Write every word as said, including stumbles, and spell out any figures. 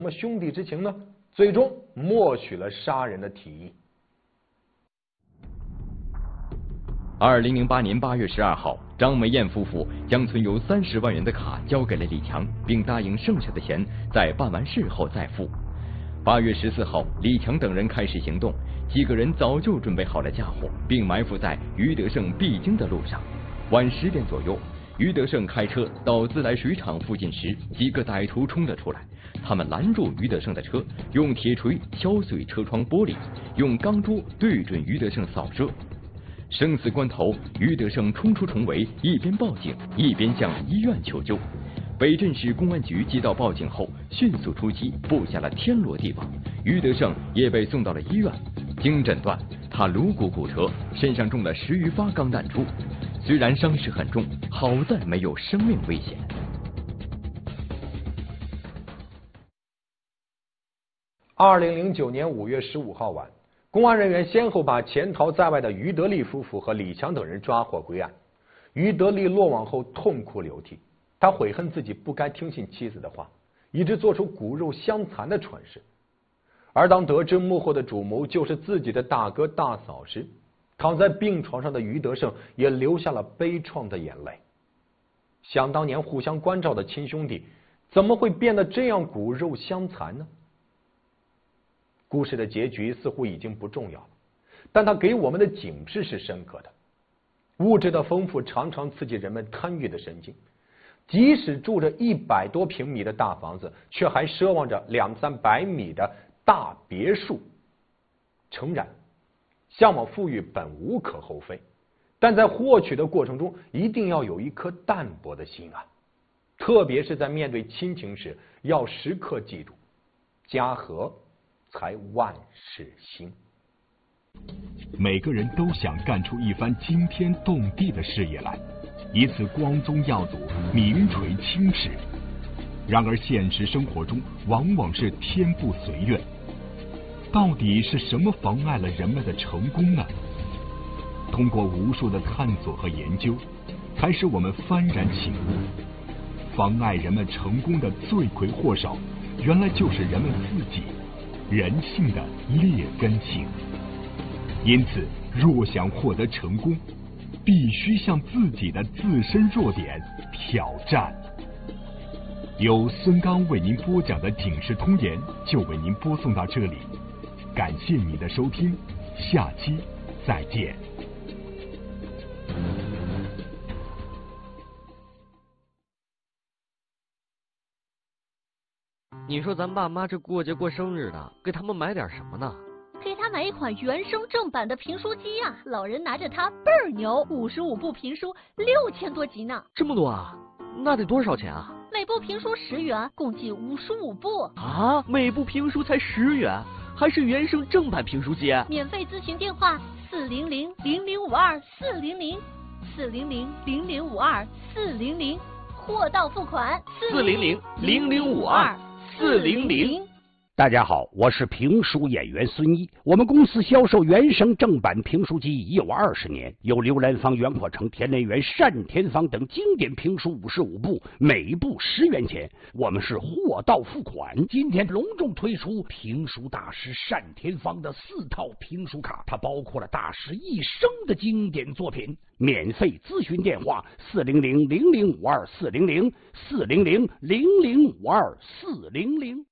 么兄弟之情呢？最终默许了杀人的提议。 二零零八年八月十二号，张美艳夫妇将存有三十万元的卡交给了李强，并答应剩下的钱在办完事后再付。八月十四号，李强等人开始行动，几个人早就准备好了家伙，并埋伏在于德胜必经的路上。晚十点左右，于德胜开车到自来水厂附近时，几个歹徒冲了出来。他们拦住于德胜的车，用铁锤敲碎车窗玻璃，用钢珠对准于德胜扫射。生死关头，于德胜冲出重围，一边报警一边向医院求救。北镇市公安局接到报警后，迅速出击，布下了天罗地网。于德胜也被送到了医院，经诊断，他颅骨骨折，身上中了十余发钢弹珠。虽然伤势很重，好在没有生命危险。 二零零九年五月十五号晚，公安人员先后把潜逃在外的于德利夫妇和李强等人抓获归案。于德利落网后痛哭流涕，他悔恨自己不该听信妻子的话，以致做出骨肉相残的蠢事。而当得知幕后的主谋就是自己的大哥大嫂时，躺在病床上的于德胜也流下了悲怆的眼泪。想当年互相关照的亲兄弟，怎么会变得这样骨肉相残呢？故事的结局似乎已经不重要了，但它给我们的警示是深刻的。物质的丰富常常刺激人们贪欲的神经，即使住着一百多平米的大房子，却还奢望着两三百米的大别墅。诚然，向往富裕本无可厚非，但在获取的过程中，一定要有一颗淡泊的心啊！特别是在面对亲情时，要时刻记住，家和才万事兴。 每个人都想干出一番惊天动地的事业来，以此光宗耀祖、名垂青史。然而现实生活中往往是天不随愿，到底是什么妨碍了人们的成功呢？通过无数的探索和研究，才使我们幡然醒悟，妨碍人们成功的罪魁祸首，原来就是人们自己，人性的劣根性。因此，若想获得成功，必须向自己的自身弱点挑战。由孙刚为您播讲的《警世通言》就为您播送到这里，感谢您的收听，下期再见。 你说咱爸妈这过节过生日的，给他们买点什么呢？ 给他买一款原声正版的评书机呀、啊，老人拿着它倍儿牛，五十五部评书，六千多集呢。 这么多啊？那得多少钱啊？ 每部评书十元，共计五十五部。 啊，每部评书才十元，还是原声正版评书机？ 免费咨询电话：四零零零零五二四零零，四零零零零五二四零零，货到付款。 四零零零零五二四零零。 大家好，我是评书演员孙一。我们公司销售原声正版评书机已有二十年，有刘兰芳、袁阔成、田连元、单田芳等经典评书五十五部，每部十元钱。我们是货到付款。今天隆重推出评书大师单田芳的四套评书卡，它包括了大师一生的经典作品。免费咨询电话：四零零零零五二四零零，四零零零零五二四零零。